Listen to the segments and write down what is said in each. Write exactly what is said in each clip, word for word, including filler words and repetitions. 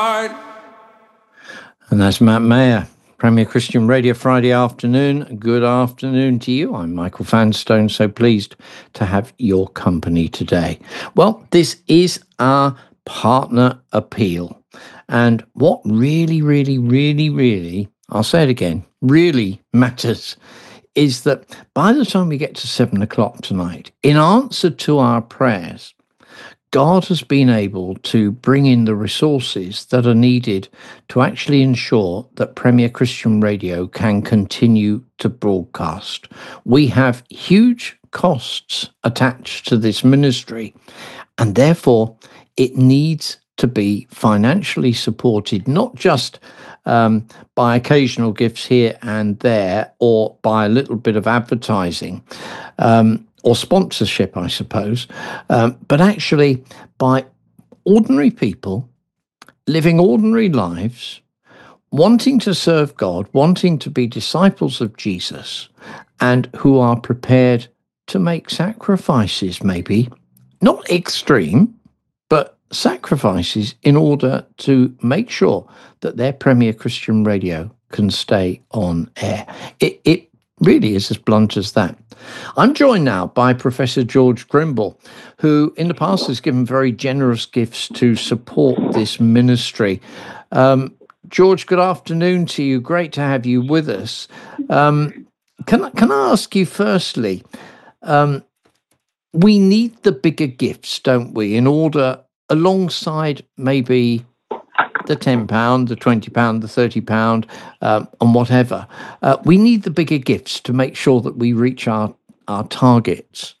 And that's Matt Mayer, Premier Christian Radio Friday afternoon. Good afternoon to you. I'm Michael Fanstone, so pleased to have your company today. Well, this is our partner appeal. And what really, really, really, really, I'll say it again, really matters is that by the time we get to seven o'clock tonight, in answer to our prayers, God has been able to bring in the resources that are needed to actually ensure that Premier Christian Radio can continue to broadcast. We have huge costs attached to this ministry, and therefore it needs to be financially supported, not just um, by occasional gifts here and there or by a little bit of advertising. Um, or sponsorship, I suppose, um, but actually by ordinary people living ordinary lives, wanting to serve God, wanting to be disciples of Jesus, and who are prepared to make sacrifices, maybe, not extreme, but sacrifices in order to make sure that their Premier Christian Radio can stay on air. It, it really is as blunt as that. I'm joined now by Professor George Grimble, who in the past has given very generous gifts to support this ministry. Um, George, good afternoon to you. Great to have you with us. Um, can, can I ask you firstly, um, we need the bigger gifts, don't we, in order, alongside maybe the ten pound, the twenty pound, the thirty pound, um, and whatever. Uh, we need the bigger gifts to make sure that we reach our, our targets.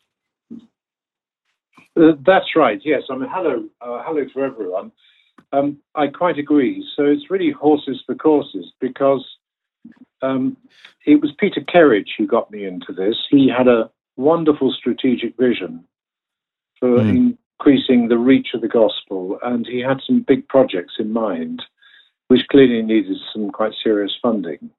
Uh, that's right, yes. I mean, hello, uh, hello to everyone. Um, I quite agree. So it's really horses for courses, because um, it was Peter Kerridge who got me into this. He had a wonderful strategic vision for mm. increasing the reach of the gospel, and he had some big projects in mind, which clearly needed some quite serious funding.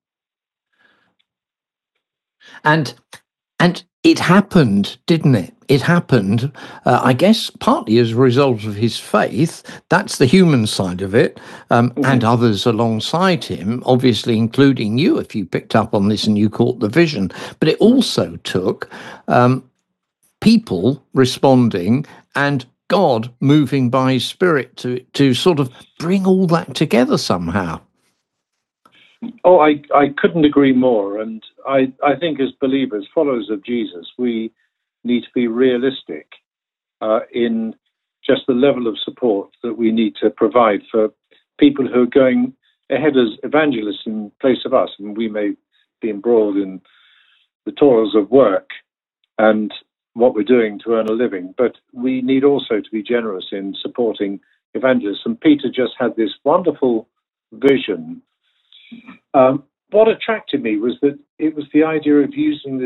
And and it happened, didn't it? It happened, uh, I guess, partly as a result of his faith. That's the human side of it, um, mm-hmm. and others alongside him, obviously including you, if you picked up on this and you caught the vision. But it also took um, people responding and God moving by his spirit to to sort of bring all that together somehow. Oh, I, I couldn't agree more. And I, I think as believers, followers of Jesus, we need to be realistic uh, in just the level of support that we need to provide for people who are going ahead as evangelists in place of us. And we may be embroiled in the toils of work and what we're doing to earn a living, but we need also to be generous in supporting evangelists. And Peter just had this wonderful vision. Um, what attracted me was that it was the idea of using the